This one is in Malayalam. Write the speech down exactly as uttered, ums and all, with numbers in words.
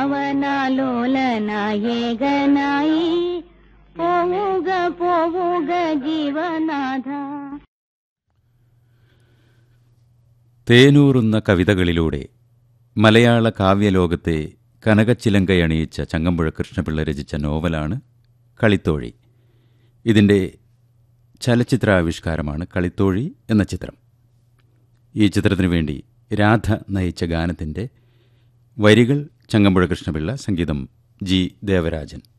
ഭാവനാലോലനായേകനായി പോവുക പോവുക ജീവനാഥ. തേനൂറുന്ന കവിതകളിലൂടെ മലയാള കാവ്യലോകത്തെ കനകച്ചിലങ്കയണിയിച്ച ചങ്ങമ്പുഴ കൃഷ്ണപിള്ള രചിച്ച നോവലാണ് കളിത്തോഴി. ഇതിൻ്റെ ചലച്ചിത്രാവിഷ്കാരമാണ് കളിത്തോഴി എന്ന ചിത്രം. ഈ ചിത്രത്തിനു വേണ്ടി രാധ നയിച്ച ഗാനത്തിൻ്റെ വരികൾ ചങ്ങമ്പുഴ കൃഷ്ണപിള്ള, സംഗീതം ജി ദേവരാജൻ.